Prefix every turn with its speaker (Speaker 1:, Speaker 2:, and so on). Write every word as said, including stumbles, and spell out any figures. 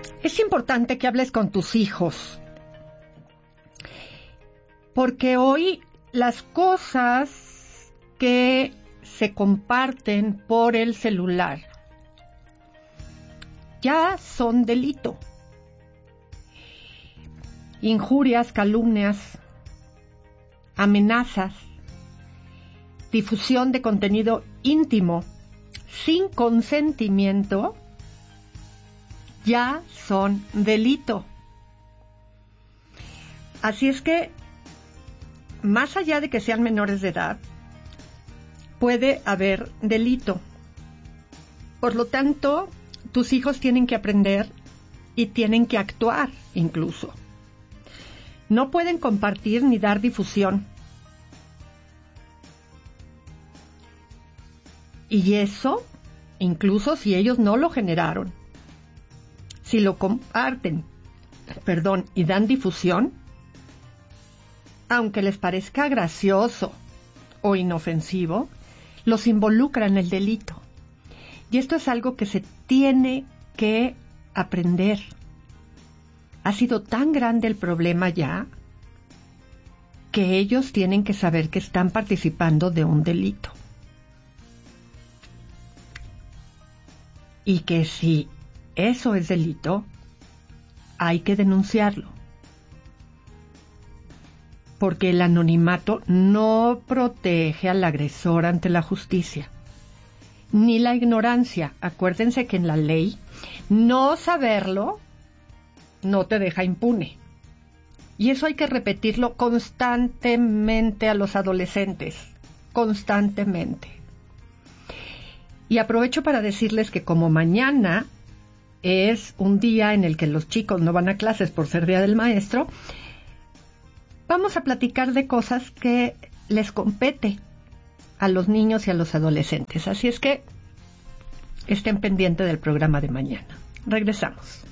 Speaker 1: es importante que hables con tus hijos, porque hoy las cosas que se comparten por el celular ya son delito. Injurias, calumnias, amenazas, difusión de contenido íntimo sin consentimiento ya son delito. Así es que, más allá de que sean menores de edad, puede haber delito. Por lo tanto, tus hijos tienen que aprender y tienen que actuar incluso. No pueden compartir ni dar difusión. Y eso, incluso si ellos no lo generaron, si lo comparten, perdón, y dan difusión, aunque les parezca gracioso o inofensivo, los involucra en el delito. Y esto es algo que se tiene que aprender. Ha sido tan grande el problema ya que ellos tienen que saber que están participando de un delito. Y que si eso es delito, hay que denunciarlo. Porque el anonimato no protege al agresor ante la justicia. Ni la ignorancia. Acuérdense que en la ley, no saberlo no te deja impune. Y eso hay que repetirlo constantemente a los adolescentes. Constantemente. Y aprovecho para decirles que como mañana es un día en el que los chicos no van a clases por ser Día del Maestro, vamos a platicar de cosas que les compete a los niños y a los adolescentes. Así es que estén pendientes del programa de mañana. Regresamos.